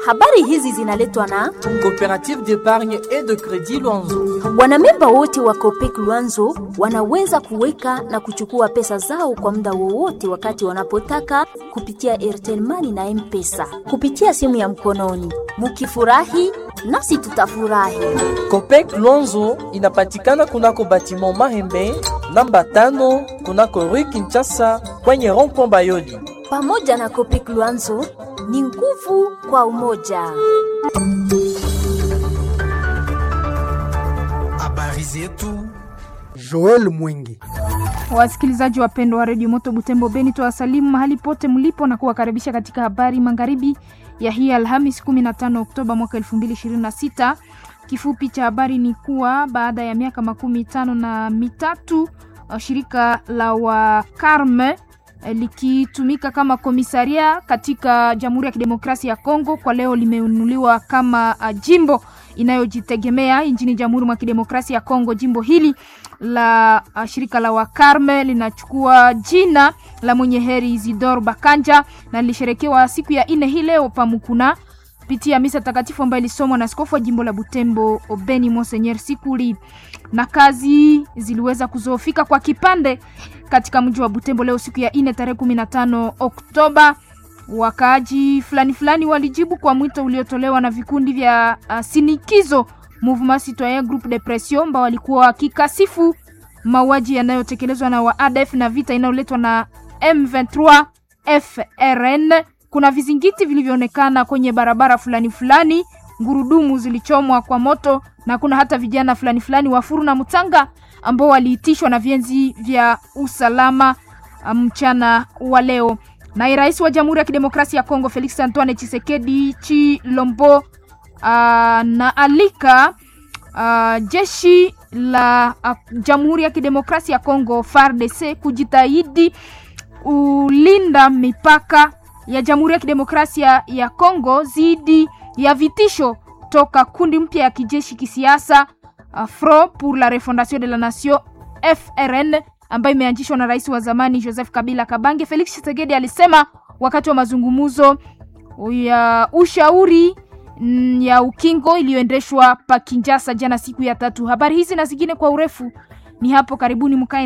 Habari hizi zinaletwa na Coopérative d'épargne et de crédit Luanzo. wanamemba wote wa Copec Luanzo wanaweza kuweka na kuchukua pesa zao kwa muda wowote wakati wanapotaka kupitia Airtel Money na M-Pesa kupitia simu ya mkononi. Mukifurahi nasi tutafurahi. Copec Luanzo inapatikana kunako batiment Mahembe namba 5 kunako Rue Kinshasa kwenye rond-point Bayoli. Pamoja na Copec Luanzo ni nguvu kwa umoja. Habari zetu. Joel Mwingi. Wasikilizaji wapendwa wa Radio Moto Butembo Beni, tuwasalimu mahali pote mlipo na kuwakaribisha katika habari magharibi ya hii Alhamis 15 Oktoba mwaka 2026. Kifupi cha habari ni kuwa baada ya miaka 53 shirika la Wakarme likitumika kama komisaria katika Jamhuri ya Kidemokrasia ya Kongo kwa leo limeunuliwa kama jimbo inayojitegemea nchini Jamhuri ya Kidemokrasia ya Kongo. Jimbo hili la shirika la Wakarme linachukua jina la mwenye heri Isidore Bakanja na lilisherekewa siku ya 4 hii leo Pamukuna kupitia misa takatifu ambayo ilisomwa na askofu wa jimbo la Butembo Beni Monseigneur Sikuli. Na kazi ziliweza kuzofika kwa kipande katika mji wa Butembo leo siku ya 4 tarehe 15 Oktoba. Wakaaji fulani walijibu kwa mwito uliotolewa na vikundi vya sinikizo Mouvement Citoyen Groupe de Pression ambao walikuwa wakikasifu mauaji yanayotekelezwa na ADF na vita inayoletwa na M23 FRN. Kuna vizingiti vilivyoonekana kwenye barabara fulani, ngurudumu zilichomwa kwa moto na kuna hata vijana fulani wa Furu na Mutanga ambao waliitishwa na vienzi vya usalama mchana wa leo. Na rais wa Jamhuri ya Kidemokrasia ya Kongo Felix Antoine Tshisekedi Chilombo na alika jeshi la Jamhuri ya Kidemokrasia ya Kongo FARDC kujitahidi ulinda mipaka ya Jamhuri ya Kidemokrasia ya Kongo zidi ya vitisho toka kundi mpya ya kijeshi kisiasa Front pour la Refondation de la Nation FRN ambayo imeanzishwa na rais wa zamani Joseph Kabila Kabange. Felix Tshisekedi alisema wakati wa mazungumzo ya ushauri ya ukingo iliyoendeshwa pa Kinshasa jana siku ya 3. Habari hizi na zingine kwa urefu ni hapo karibuni mkae